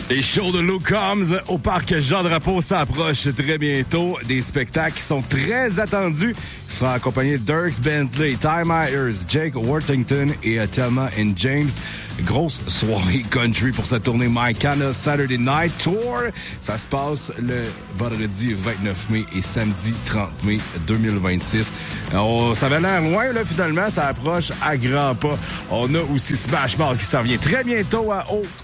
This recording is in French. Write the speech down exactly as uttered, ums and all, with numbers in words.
Les shows de Luke Combs au parc Jean-Drapeau s'approchent très bientôt. Des spectacles qui sont très attendus. Il sera accompagné de Dierks Bentley, Ty Myers, Jake Worthington et uh, Thelma and James. Grosse soirée country pour sa tournée My Canada Saturday Night Tour. Ça se passe le vendredi vingt-neuf mai et samedi trente mai deux mille vingt-six. On, ça avait l'air loin, là, finalement. Ça approche à grands pas. On a aussi Smash Mouth qui s'en vient très bientôt à Haute.